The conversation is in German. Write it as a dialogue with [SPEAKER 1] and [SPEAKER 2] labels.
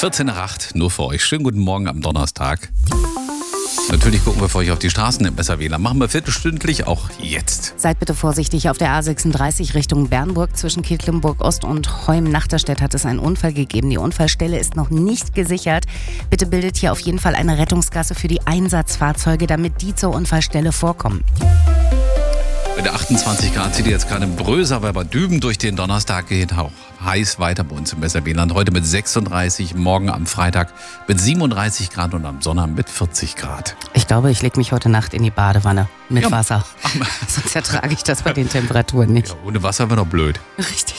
[SPEAKER 1] 14 nach 8, nur für euch. Schönen guten Morgen am Donnerstag. Natürlich gucken wir für euch auf die Straßen im Besser-WLAN. Machen wir viertelstündlich, auch jetzt.
[SPEAKER 2] Seid bitte vorsichtig auf der A36 Richtung Bernburg. Zwischen Quedlinburg-Ost und Heum-Nachterstedt hat es einen Unfall gegeben. Die Unfallstelle ist noch nicht gesichert. Bitte bildet hier auf jeden Fall eine Rettungsgasse für die Einsatzfahrzeuge, damit die zur Unfallstelle vorkommen.
[SPEAKER 1] Mit der 28 Grad zieht jetzt gerade Bröser, weil bei Düben durch den Donnerstag geht auch heiß weiter bei uns im Besser-WLAN. Heute mit 36, morgen am Freitag mit 37 Grad und am Sonntag mit 40 Grad.
[SPEAKER 2] Ich glaube, ich lege mich heute Nacht in die Badewanne mit Wasser. Sonst ertrage ich das bei den Temperaturen nicht.
[SPEAKER 1] Ja, ohne Wasser wäre doch blöd.
[SPEAKER 2] Richtig.